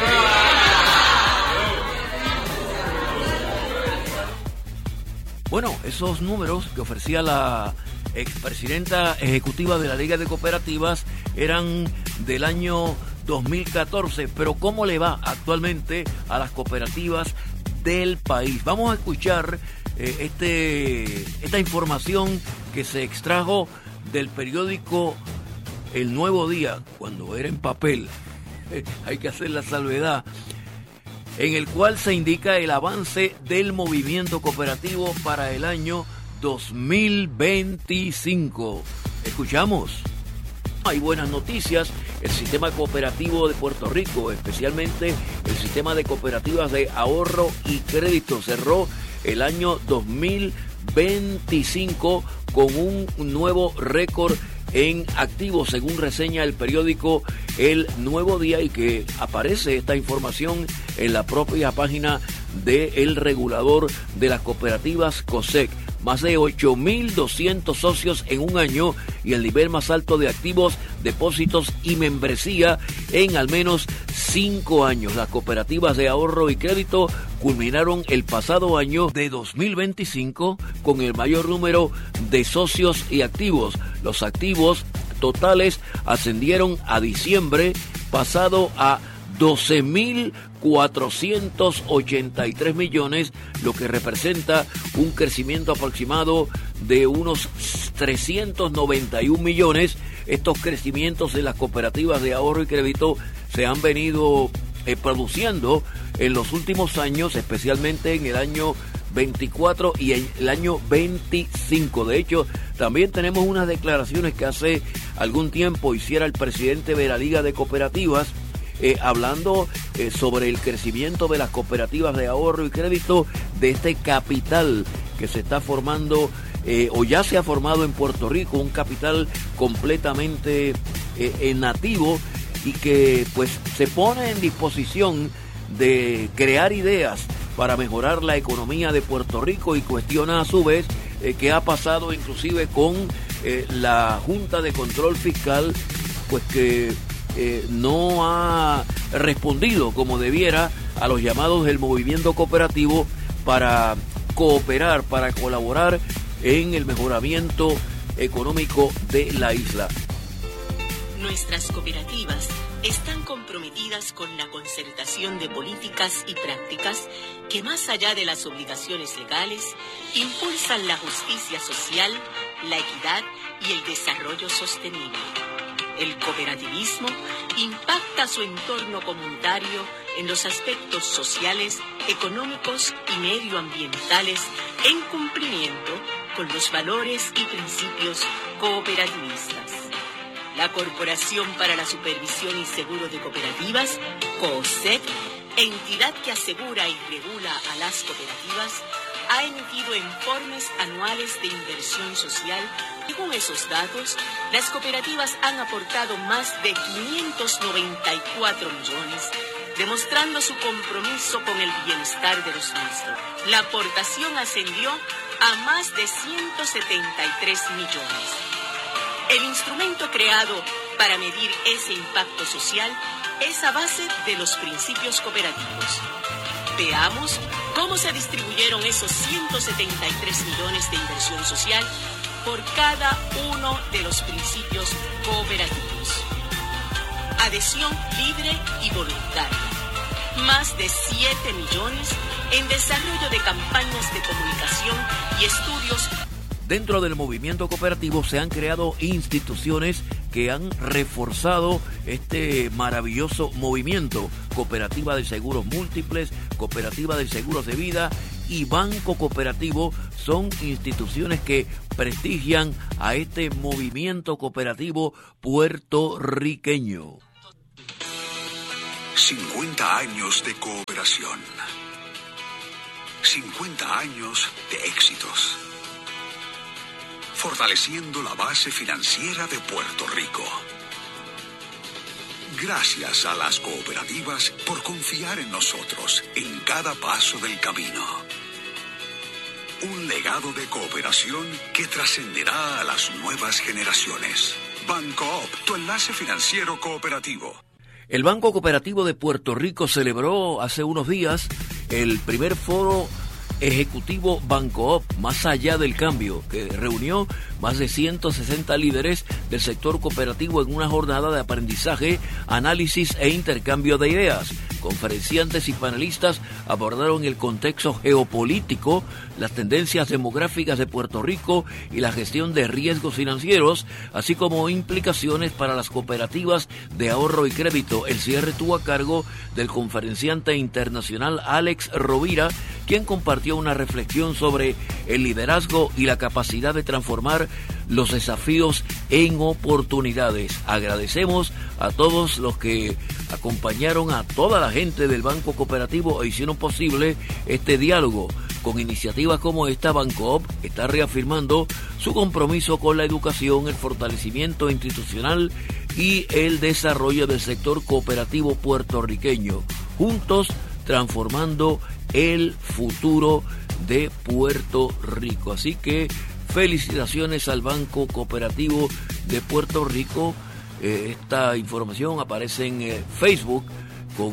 Bueno, esos números que ofrecía la expresidenta ejecutiva de la Liga de Cooperativas eran del año dos mil catorce, pero ¿cómo le va actualmente a las cooperativas del país? Vamos a escuchar eh, este, esta información que se extrajo del periódico El Nuevo Día, cuando era en papel, eh, hay que hacer la salvedad, en el cual se indica el avance del movimiento cooperativo para el año dos mil veinticinco. Escuchamos. Hay buenas noticias. El sistema cooperativo de Puerto Rico, especialmente el sistema de cooperativas de ahorro y crédito, cerró el año dos mil veinticinco con un nuevo récord en activos, según reseña el periódico El Nuevo Día, y que aparece esta información en la propia página del regulador de las cooperativas COSEC. Más de ocho mil doscientos socios en un año y el nivel más alto de activos, depósitos y membresía en al menos cinco años. Las cooperativas de ahorro y crédito culminaron el pasado año de dos mil veinticinco con el mayor número de socios y activos. Los activos totales ascendieron a diciembre pasado a doce mil cuatrocientos ochenta y tres millones, lo que representa un crecimiento aproximado de unos trescientos noventa y un millones. Estos crecimientos de las cooperativas de ahorro y crédito se han venido eh, produciendo en los últimos años, especialmente en el año veinticuatro y en el año veinticinco. De hecho, también tenemos unas declaraciones que hace algún tiempo hiciera el presidente de la Liga de Cooperativas, Eh, hablando eh, sobre el crecimiento de las cooperativas de ahorro y crédito, de este capital que se está formando eh, o ya se ha formado en Puerto Rico, un capital completamente eh, eh, nativo, y que pues se pone en disposición de crear ideas para mejorar la economía de Puerto Rico, y cuestiona a su vez eh, qué ha pasado inclusive con eh, la Junta de Control Fiscal, pues que Eh, no ha respondido como debiera a los llamados del movimiento cooperativo para cooperar, para colaborar en el mejoramiento económico de la isla. Nuestras cooperativas están comprometidas con la concertación de políticas y prácticas que, más allá de las obligaciones legales, impulsan la justicia social, la equidad y el desarrollo sostenible. El cooperativismo impacta su entorno comunitario en los aspectos sociales, económicos y medioambientales, en cumplimiento con los valores y principios cooperativistas. La Corporación para la Supervisión y Seguro de Cooperativas, COSEC, entidad que asegura y regula a las cooperativas, ha emitido informes anuales de inversión social. Según esos datos, las cooperativas han aportado más de quinientos noventa y cuatro millones, demostrando su compromiso con el bienestar de los nuestros. La aportación ascendió a más de ciento setenta y tres millones. El instrumento creado para medir ese impacto social es a base de los principios cooperativos. Veamos cómo se distribuyeron esos ciento setenta y tres millones de inversión social por cada uno de los principios cooperativos. Adhesión libre y voluntaria. Más de siete millones en desarrollo de campañas de comunicación y estudios. Dentro del movimiento cooperativo se han creado instituciones que han reforzado este maravilloso movimiento. Cooperativa de Seguros Múltiples, Cooperativa de Seguros de Vida y Banco Cooperativo son instituciones que prestigian a este movimiento cooperativo puertorriqueño. cincuenta años de cooperación. cincuenta años de éxitos. Fortaleciendo la base financiera de Puerto Rico. Gracias a las cooperativas por confiar en nosotros en cada paso del camino. Un legado de cooperación que trascenderá a las nuevas generaciones. Bancoop, tu enlace financiero cooperativo. El Banco Cooperativo de Puerto Rico celebró hace unos días el primer foro ejecutivo Bancoop, más allá del cambio, que reunió más de ciento sesenta líderes del sector cooperativo en una jornada de aprendizaje, análisis e intercambio de ideas. Conferenciantes y panelistas abordaron el contexto geopolítico, las tendencias demográficas de Puerto Rico y la gestión de riesgos financieros, así como implicaciones para las cooperativas de ahorro y crédito. El cierre tuvo a cargo del conferenciante internacional Alex Rovira, quien compartió una reflexión sobre el liderazgo y la capacidad de transformar los desafíos en oportunidades. Agradecemos a todos los que acompañaron a toda la gente del Banco Cooperativo e hicieron posible este diálogo. Con iniciativas como esta, Bancoop está reafirmando su compromiso con la educación, el fortalecimiento institucional y el desarrollo del sector cooperativo puertorriqueño. Juntos, transformando el futuro de Puerto Rico. Así que felicitaciones al Banco Cooperativo de Puerto Rico. Eh, esta información aparece en eh, Facebook con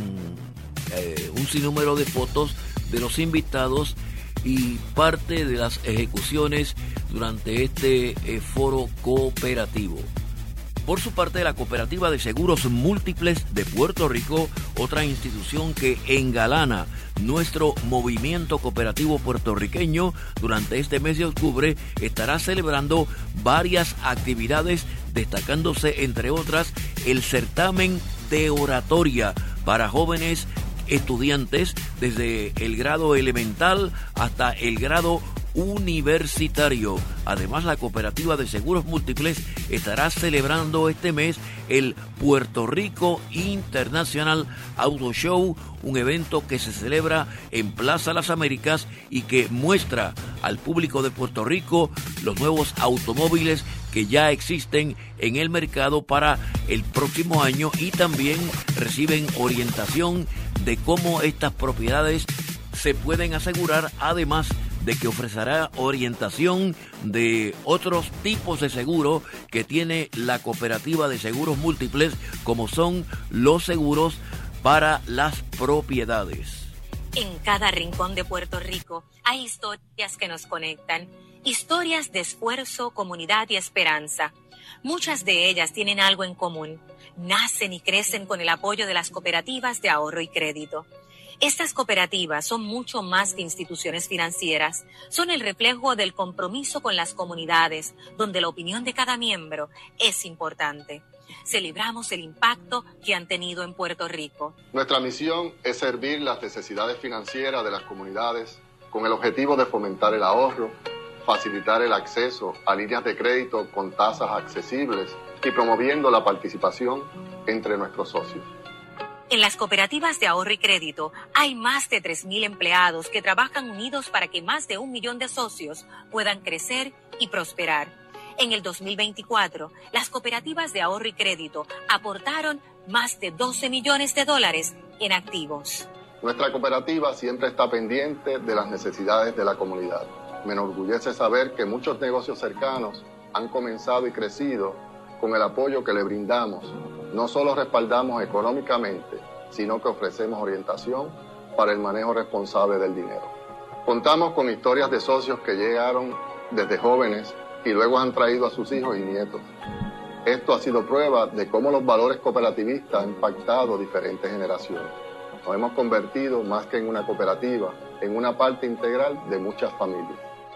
eh, un sinnúmero de fotos de los invitados y parte de las ejecuciones durante este eh, foro cooperativo. Por su parte, la Cooperativa de Seguros Múltiples de Puerto Rico, otra institución que engalana nuestro movimiento cooperativo puertorriqueño, durante este mes de octubre estará celebrando varias actividades, destacándose entre otras el certamen de oratoria para jóvenes estudiantes desde el grado elemental hasta el grado universitario. Además, la Cooperativa de Seguros Múltiples estará celebrando este mes el Puerto Rico International Auto Show, un evento que se celebra en Plaza Las Américas y que muestra al público de Puerto Rico los nuevos automóviles que ya existen en el mercado para el próximo año, y también reciben orientación de cómo estas propiedades se pueden asegurar, además de que ofrecerá orientación de otros tipos de seguro que tiene la Cooperativa de Seguros Múltiples, como son los seguros para las propiedades. En cada rincón de Puerto Rico hay historias que nos conectan, historias de esfuerzo, comunidad y esperanza. Muchas de ellas tienen algo en común: nacen y crecen con el apoyo de las cooperativas de ahorro y crédito. Estas cooperativas son mucho más que instituciones financieras, son el reflejo del compromiso con las comunidades, donde la opinión de cada miembro es importante. Celebramos el impacto que han tenido en Puerto Rico. Nuestra misión es servir las necesidades financieras de las comunidades con el objetivo de fomentar el ahorro, facilitar el acceso a líneas de crédito con tasas accesibles y promoviendo la participación entre nuestros socios. En las cooperativas de ahorro y crédito hay más de tres mil empleados que trabajan unidos para que más de un millón de socios puedan crecer y prosperar. En el dos mil veinticuatro, las cooperativas de ahorro y crédito aportaron más de doce millones de dólares en activos. Nuestra cooperativa siempre está pendiente de las necesidades de la comunidad. Me enorgullece saber que muchos negocios cercanos han comenzado y crecido con el apoyo que le brindamos. No solo respaldamos económicamente, sino que ofrecemos orientación para el manejo responsable del dinero. Contamos con historias de socios que llegaron desde jóvenes y luego han traído a sus hijos y nietos. Esto ha sido prueba de cómo los valores cooperativistas han impactado diferentes generaciones. Nos hemos convertido, más que en una cooperativa, en una parte integral de muchas familias.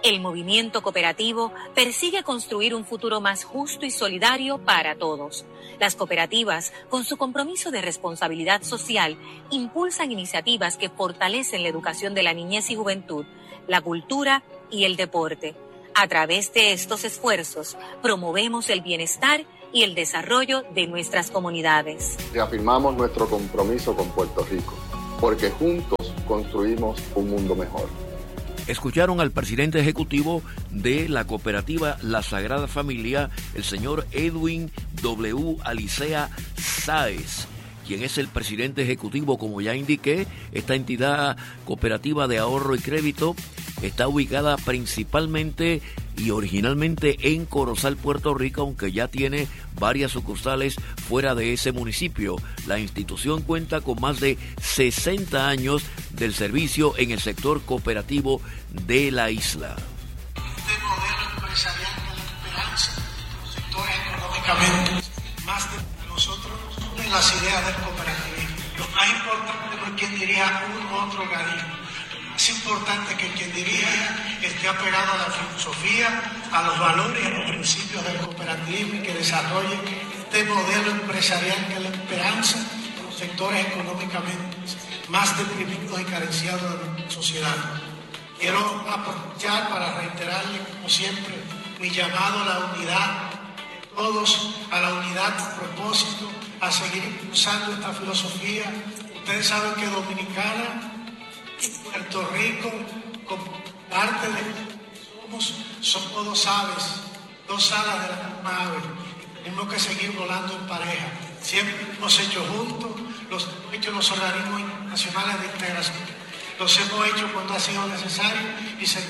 El movimiento cooperativo persigue construir un futuro más justo y solidario para todos. Las cooperativas, con su compromiso de responsabilidad social, impulsan iniciativas que fortalecen la educación de la niñez y juventud, la cultura y el deporte. A través de estos esfuerzos, promovemos el bienestar y el desarrollo de nuestras comunidades. Reafirmamos nuestro compromiso con Puerto Rico, porque juntos construimos un mundo mejor. Escucharon al presidente ejecutivo de la cooperativa La Sagrada Familia, el señor Edwin W. Alicea Sáez, quien es el presidente ejecutivo, como ya indiqué. Esta entidad cooperativa de ahorro y crédito está ubicada principalmente y originalmente en Corozal, Puerto Rico, aunque ya tiene varias sucursales fuera de ese municipio. La institución cuenta con más de sesenta años del servicio en el sector cooperativo de la isla. Este modelo empresarial de la esperanza, los sectores económicamente más de nosotros en las ideas del cooperativismo. Lo más importante no es quien dirija un u otro organismo. Es importante que quien dirija esté apegado a la filosofía, a los valores y a los principios del cooperativismo y que desarrolle este modelo empresarial que es la esperanza de los sectores económicamente más deprimidos y carenciados de la sociedad. Quiero aprovechar para reiterarle, como siempre, mi llamado a la unidad de todos, a la unidad de propósito, a seguir impulsando esta filosofía. Ustedes saben que Dominicana y Puerto Rico, como parte de somos, somos dos aves, dos alas de la misma ave. Tenemos que seguir volando en pareja. Siempre hemos hecho juntos, los hemos hecho los organismos internacionales de integración. Los hemos hecho cuando ha sido necesario y se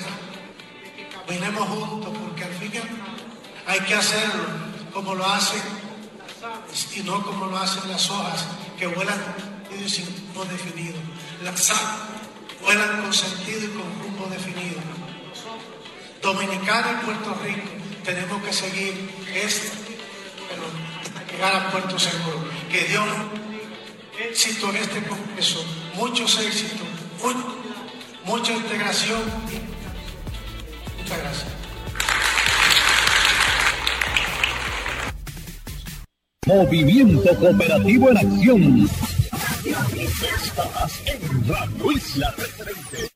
caminemos juntos, porque al fin y al cabo hay que hacerlo como lo hacen las aves y no como lo hacen las hojas que vuelan y sin rumbo definido. Las aves vuelan con sentido y con rumbo definido. Dominicana y Puerto Rico tenemos que seguir este, pero hasta llegar a Puerto Seguro. Que Dios éxito en este congreso, muchos éxitos, mucho, mucha integración. Muchas gracias. Movimiento Cooperativo en Acción. Estás en Radio Isla Referente.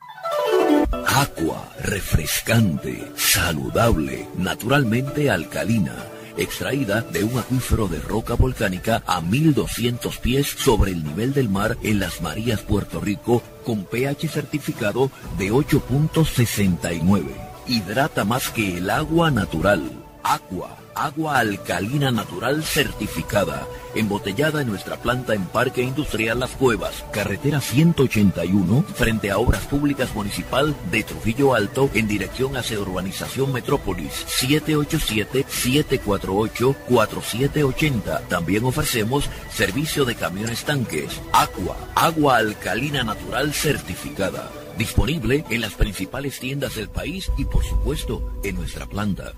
Aqua, refrescante, saludable, naturalmente alcalina, extraída de un acuífero de roca volcánica a mil doscientos pies sobre el nivel del mar en Las Marías, Puerto Rico, con pH certificado de ocho punto sesenta y nueve. Hidrata más que el agua natural. Aqua, agua alcalina natural certificada, embotellada en nuestra planta en Parque Industrial Las Cuevas, carretera ciento ochenta y uno, frente a Obras Públicas Municipal de Trujillo Alto, en dirección hacia Urbanización Metrópolis, siete ocho siete, siete cuatro ocho, cuatro siete ocho cero. También ofrecemos servicio de camiones tanques. Aqua, agua alcalina natural certificada, disponible en las principales tiendas del país y, por supuesto, en nuestra planta.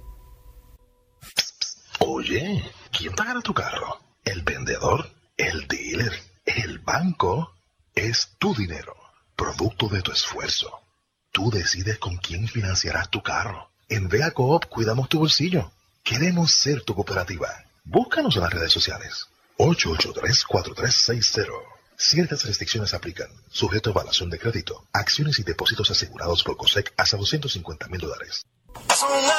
Oye, ¿quién pagará tu carro? ¿El vendedor? ¿El dealer? ¿El banco? Es tu dinero, producto de tu esfuerzo. Tú decides con quién financiarás tu carro. En Vega Coop cuidamos tu bolsillo. Queremos ser tu cooperativa. Búscanos en las redes sociales. ocho ocho tres, cuatro tres seis cero. Ciertas restricciones aplican. Sujeto a evaluación de crédito. Acciones y depósitos asegurados por COSEC hasta doscientos cincuenta mil dólares.